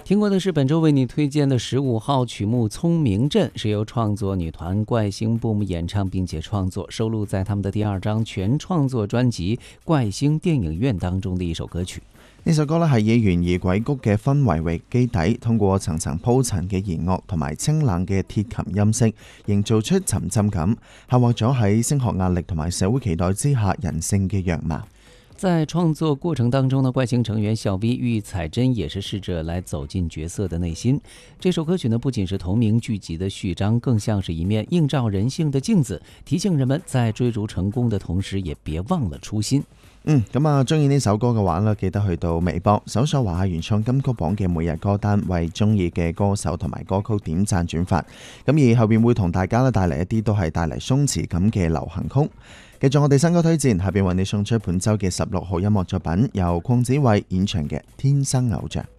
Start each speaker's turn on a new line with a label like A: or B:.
A: 听过的是本周为你推荐的15号曲目《聪明镇》，是由创作女团怪星 Boom 演唱并且创作，收录在他们的第2张全创作專輯《怪星電影院》當中的一首歌曲。
B: 呢首歌咧係以懸疑鬼谷嘅氛圍為基底，通過層層鋪陳嘅弦樂同埋清冷嘅鐵琴音色，營造出沉浸感，刻畫咗喺升學壓力同埋社會期待之下人性嘅樣貌。
A: 在創作過程當中呢，怪星成員小 V 玉彩珍也是試着來走進角色的內心。這首歌曲呢，不僅是同名劇集的序章，更像是一面映照人性的鏡子，提醒人們在追逐成功的同時，也別忘了初心。
B: 咁啊，中意呢首歌嘅話呢，記得去到微博搜索華語原創金曲榜嘅每日歌單，為中意嘅歌手同埋歌曲點讚轉發。咁而後邊會同大家咧帶嚟一啲都係帶嚟鬆弛感嘅流行曲。繼續我哋新歌推薦，下邊為你送出本周嘅16號音樂作品，由鄺子慧演唱嘅《天生偶像》。